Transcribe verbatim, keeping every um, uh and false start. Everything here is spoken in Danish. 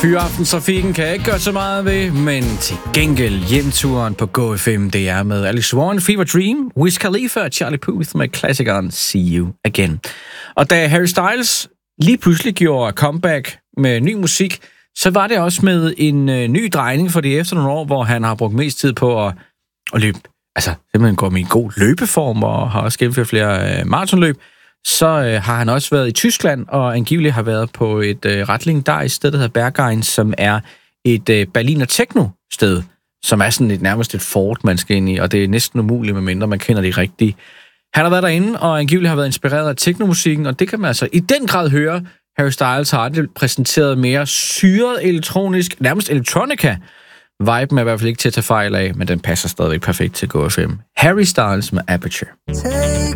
Fyraaftenstrafikken kan jeg ikke gøre så meget ved, men til gengæld hjemturen på Go F M, det er med Alex Warren, Fever Dream, Wiz Khalifa og Charlie Puth med klassikeren See You Again. Og da Harry Styles lige pludselig gjorde comeback med ny musik, så var det også med en øh, ny drejning, fordi efter nogle år, hvor han har brugt mest tid på at, at løbe, altså simpelthen gå med en god løbeform og har også gennemført flere øh, maratonløb, så øh, har han også været i Tyskland, og angiveligt har været på et øh, ret legendarisk sted, der hedder Berghain, som er et øh, Berliner techno-sted, som er sådan et, nærmest et fort, man skal ind i, og det er næsten umuligt, medmindre man kender det rigtigt. Han har været derinde, og angiveligt har været inspireret af technomusikken, og det kan man altså i den grad høre. Harry Styles har aldrig præsenteret mere syret elektronisk, nærmest electronica. Viben er i hvert fald ikke til at tage fejl af, men den passer stadigvæk perfekt til Go F M. Harry Styles med Aperture.